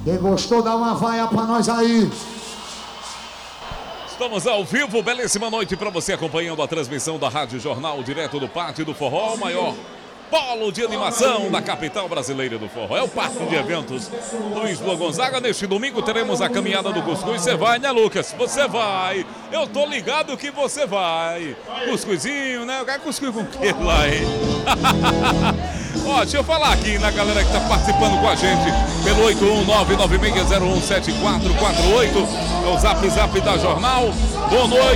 Quem gostou, dá uma vaia pra nós aí. Estamos ao vivo, belíssima noite para você acompanhando a transmissão da Rádio Jornal direto do Pátio do Forró, o maior polo de animação da capital brasileira do forró. É o Parque de Eventos Luiz Lua Gonzaga. Neste domingo teremos a caminhada do Cuscuz. Você vai, né, Lucas? Você vai. Eu tô ligado que você vai. Cuscuzinho, né? Cuscuz com o que lá, hein? Ó, deixa eu falar aqui na galera que tá participando com a gente pelo 81996017448. É o Zap da Jornal. Boa noite.